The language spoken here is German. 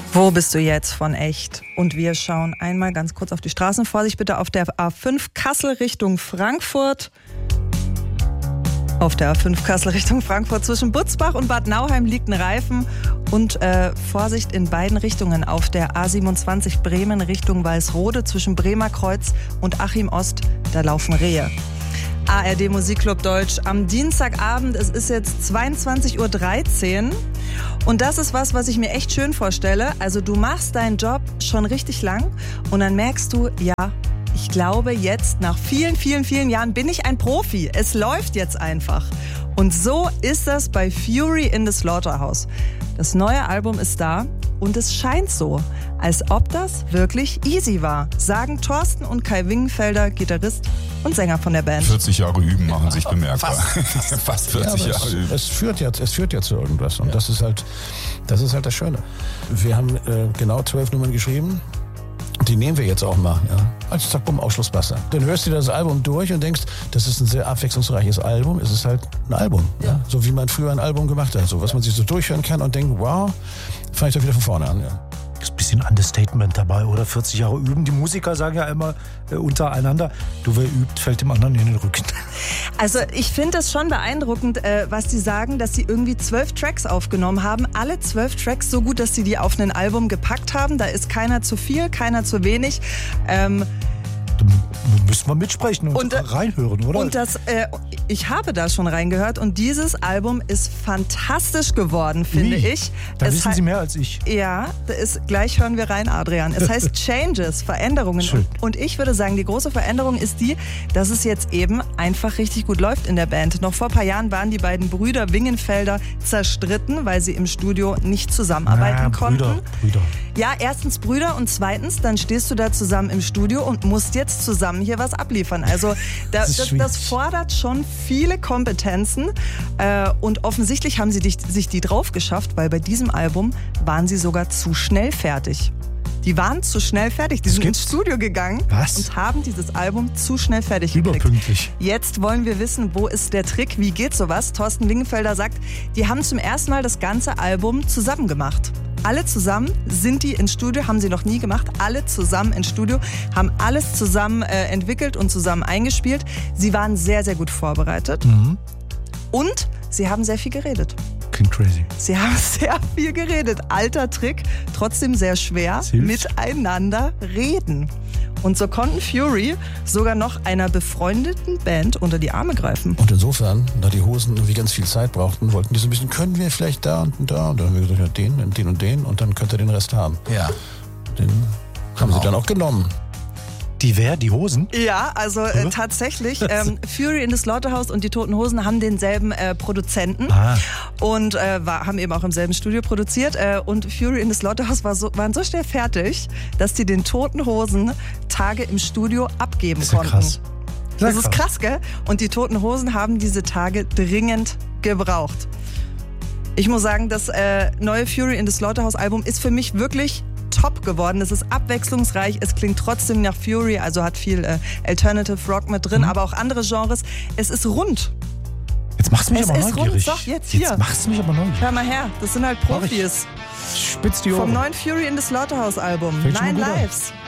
Wo bist du jetzt von echt? Und wir schauen einmal ganz kurz auf die Straßen. Vorsicht bitte auf der A5 Kassel Richtung Frankfurt. Auf der A5 Kassel Richtung Frankfurt zwischen Butzbach und Bad Nauheim liegt ein Reifen. Und Vorsicht in beiden Richtungen auf der A27 Bremen Richtung Walsrode zwischen Bremer Kreuz und Achim Ost. Da laufen Rehe. ARD Musikclub Deutsch am Dienstagabend. Es ist jetzt 22.13 Uhr. Und das ist was ich mir echt schön vorstelle. Also du machst deinen Job schon richtig lang und dann merkst du, ja, ich glaube jetzt nach vielen, vielen, vielen Jahren bin ich ein Profi. Es läuft jetzt einfach. Und so ist das bei Fury in the Slaughterhouse. Das neue Album ist da und es scheint so, als ob das wirklich easy war, sagen Thorsten und Kai Wingenfelder, Gitarrist und Sänger von der Band. 40 Jahre üben machen sich bemerkbar. Fast 40 Jahre üben. Es führt ja zu irgendwas und das ist halt das Schöne. Wir haben genau 12 Nummern geschrieben. Die nehmen wir jetzt auch mal, ja, als Zack, Bumm, Ausschlussbasser. Dann hörst du das Album durch und denkst, das ist ein sehr abwechslungsreiches Album. Es ist halt ein Album, ja. So wie man früher ein Album gemacht hat. So was man sich so durchhören kann und denkt, wow, fange ich doch wieder von vorne an. Ja. Ist ein bisschen Understatement dabei, oder? 40 Jahre üben. Die Musiker sagen ja immer untereinander, du, wer übt, fällt dem anderen in den Rücken. Also ich finde es schon beeindruckend, was die sagen, dass sie irgendwie 12 Tracks aufgenommen haben. Alle 12 Tracks so gut, dass sie die auf ein Album gepackt haben. Da ist keiner zu viel, keiner zu wenig. Da müssen wir mitsprechen und reinhören, oder? Und ich habe da schon reingehört und dieses Album ist fantastisch geworden, finde ich. Da wissen Sie mehr als ich. Ja, gleich hören wir rein, Adrian. Es heißt Changes, Veränderungen. Schön. Und ich würde sagen, die große Veränderung ist die, dass es jetzt eben einfach richtig gut läuft in der Band. Noch vor ein paar Jahren waren die beiden Brüder Wingenfelder zerstritten, weil sie im Studio nicht zusammenarbeiten konnten. Brüder. Ja, erstens Brüder und zweitens, dann stehst du da zusammen im Studio und musst jetzt zusammen hier was abliefern. Also das fordert schon viele Kompetenzen und offensichtlich haben sie sich die drauf geschafft, weil bei diesem Album waren sie sogar zu schnell fertig. Die waren zu schnell fertig. Die sind ins Studio gegangen und haben dieses Album zu schnell fertig gekriegt. Überpünktlich. Jetzt wollen wir wissen, wo ist der Trick? Wie geht sowas? Thorsten Wingenfelder sagt, die haben zum ersten Mal das ganze Album zusammen gemacht. Alle zusammen sind die ins Studio, haben sie noch nie gemacht. Alle zusammen ins Studio, haben alles zusammen entwickelt und zusammen eingespielt. Sie waren sehr, sehr gut vorbereitet. Und sie haben sehr viel geredet. Klingt crazy. Sie haben sehr viel geredet. Alter Trick, trotzdem sehr schwer. Miteinander reden. Und so konnten Fury sogar noch einer befreundeten Band unter die Arme greifen. Und insofern, da die Hosen irgendwie ganz viel Zeit brauchten, wollten die so ein bisschen, können wir vielleicht da und da? Und dann haben wir gesagt, ja, den und den und dann könnt ihr den Rest haben. Ja. Den haben sie dann auch genommen. Die wer? Die Hosen? Ja, also tatsächlich. Fury in the Slaughterhouse und die Toten Hosen haben denselben Produzenten und haben eben auch im selben Studio produziert. Und Fury in the Slaughterhouse waren so schnell fertig, dass die den Toten Hosen Tage im Studio abgeben konnten. Krass. Das ist krass, gell? Und die Toten Hosen haben diese Tage dringend gebraucht. Ich muss sagen, das neue Fury in the Slaughterhouse Album ist für mich wirklich top geworden. Es ist abwechslungsreich, es klingt trotzdem nach Fury, also hat viel Alternative Rock mit drin, aber auch andere Genres. Es ist rund. Jetzt machst du mich aber neugierig. Doch, jetzt hier. Jetzt machst du mich aber neugierig. Hör mal her, das sind halt Profis. Spitz die Ohren. Vom neuen Fury in the Slaughterhouse Album. Fällt schon 9 mal gut an. Lives.